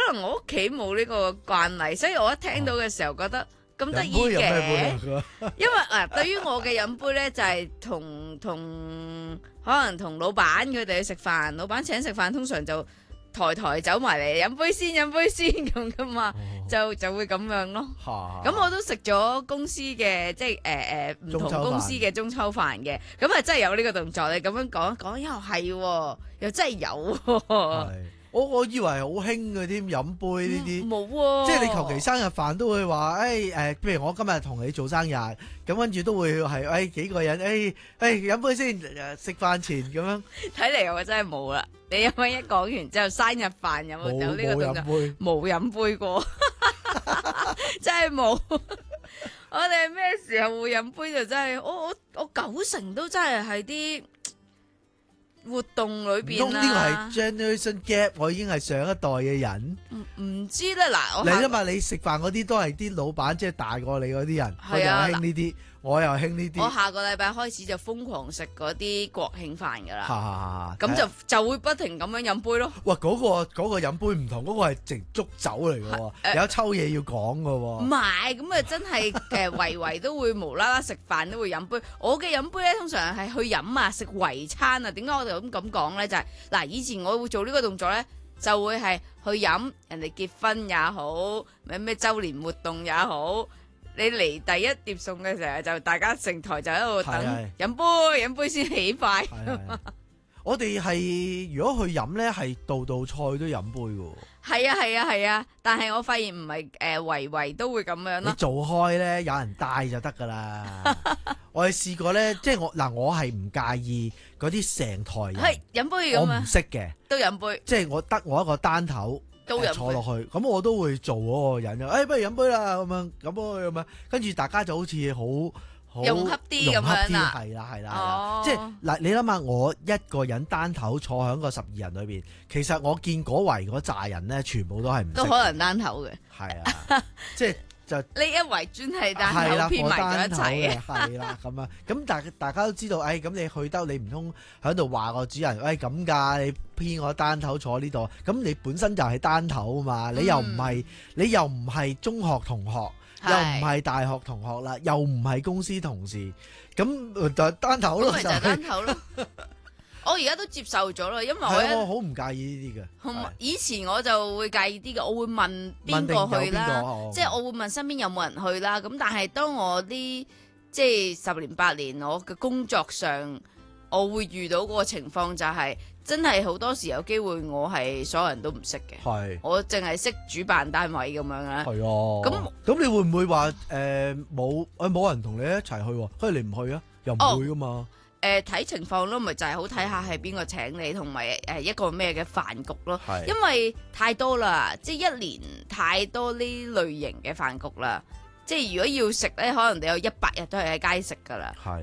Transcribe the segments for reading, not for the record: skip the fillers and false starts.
可能我屋企冇呢個慣例，所以我一聽到嘅時候覺得咁得意飲杯有咩嘅。 杯啊？ 因為對於我嘅飲杯咧，就係可能同老闆佢哋去食飯，老闆請食飯，通常就抬走埋嚟飲杯先咁噶嘛，就會咁樣咯。咁我都食咗公司嘅即係唔同公司嘅中秋飯嘅，咁啊真係有呢個動作。你咁樣講又係喎，又真係有喎。 我以為好興嘅添，飲杯呢啲冇喎， 即係你求其生日飯都會話譬如我今日同你做生日，咁跟住都會係幾個人飲杯先，食飯前咁樣。 睇嚟我真係冇啦。你咁樣一講完之後，生日飯有冇呢個動作？冇飲杯過，真係冇。我哋咩時候會飲杯就真係，我90%都真係啲活動裏邊啦。 呢個係 generation gap， 我已經係上一代嘅人。 唔知咧，嗱， 你因為你食飯嗰啲都係啲老闆，即係大過你嗰啲人，佢又興呢啲，我又興呢啲。 我下個禮拜開始就瘋狂食嗰啲國慶飯噶啦，咁咁就會不停咁樣飲杯咯。 哇，嗰個飲杯唔同，嗰個係直捉酒嚟嘅喎，有一抽嘢要講嘅喎。 唔係，咁啊真係圍都會無啦啦食飯都會飲杯。我嘅飲杯咧，通常係去飲啊，食圍餐啊。點解我哋咁講咧？就係嗱，以前我會做呢個動作咧，就會係去飲人哋結婚也好，咩周年活動也好。你嚟第一碟餸嘅時候，就大家成台就喺度等飲杯先起筷。 我哋係如果去飲咧，係道菜都飲杯嘅。 係啊，但係我發現唔係圍都會咁樣咯。 你做開咧，有人帶就得噶啦。我哋試過咧，即係我係唔介意嗰啲成台人係飲杯咁啊， 我唔識嘅都飲杯， 即係我一個單頭。坐落去，咁我都會做嗰個人不如飲杯啦，咁樣，跟住大家就好似好融洽啲咁樣啦， 係啦，即係嗱，你諗下，我一個人單頭坐喺個12人裏邊，其實我見嗰圍嗰扎人咧，全部都係唔識， 都可能單頭嘅， 係啊，即係就呢一圍專係單頭編埋咗一齊嘅， 係啦，咁啊，咁大家都知道，咁你去得，你唔通喺度話個主人，咁㗎，你編我單頭坐呢度，咁你本身就係單頭啊嘛，你又唔係中學同學，又唔係大學同學啦，又唔係公司同事，咁就單頭咯， 咁咪就係單頭咯。我而家都接受咗啦，因為我好唔介意呢啲嘅。 以前我就會介意啲嘅，我會問邊個去啦，即係我會問身邊有冇人去啦。咁但係當我啲即係10年8年，我嘅工作上，我會遇到嗰個情況就係真係好多時有機會我係所有人都唔識嘅， 係我淨係識主辦單位咁樣啦。 係啊，咁你會唔會話冇人同你一齊去？跟住你唔去啊？又唔會噶嘛？ 睇情況咯，咪就係好睇下係邊個請你，同埋一個咩嘅飯局咯。 係因為太多啦，即係一年太多呢類型嘅飯局啦。即係如果要食咧，可能你有100日都係喺街食噶啦。 係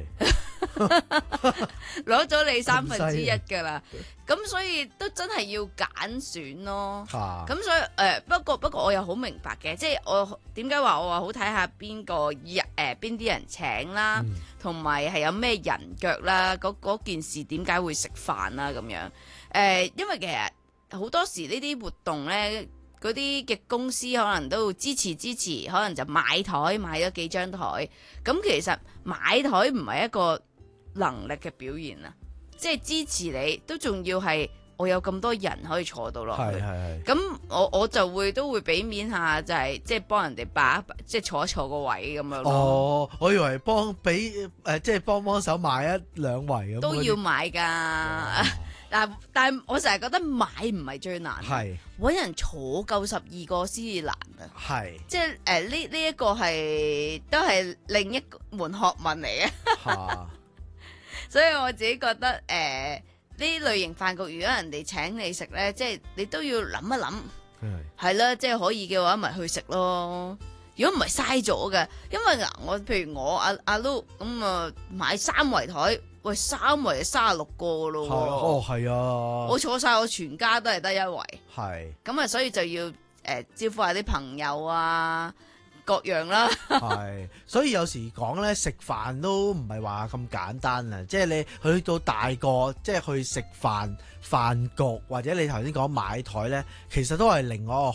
攞咗你1/3噶啦，咁所以都真係要揀選咯。咁所以不過我又好明白嘅，即係我點解話我話好睇下邊啲人請啦，同埋係有咩人腳啦，嗰件事點解會食飯啦咁樣。因為其實好多時呢啲活動咧，嗰啲嘅公司可能都支持，可能就買台買咗幾張台。咁其實買台唔係一個能力嘅表現啊，即係支持你都仲要係我有咁多人可以坐到落去。咁我就都會俾面下，就係即係幫人哋即係坐一坐個位咁樣咯。 哦，我以為即係幫手買1-2圍咁。 都要買㗎。但係我成日覺得買唔係最難，揾人坐夠12個先至難啊！即係呢一個都係另一門學問嚟嘅。所以我自己覺得呢類型飯局，如果人哋請你食呢，即係你都要諗一諗，係啦，即係可以嘅話，咪去食咯。如果唔係嘥咗嘅，因為譬如我阿 Lu 咁啊買3圍台。喂，3圍36個咯， 係啊， 我坐晒，我全家都係得1圍，咁啊，所以就要招呼下啲朋友啊，各樣啦。 所以有時講咧，食飯都唔係話咁簡單啊，即係你去到大個，即係去食飯局或者你頭先講買台咧，其實都係另外一個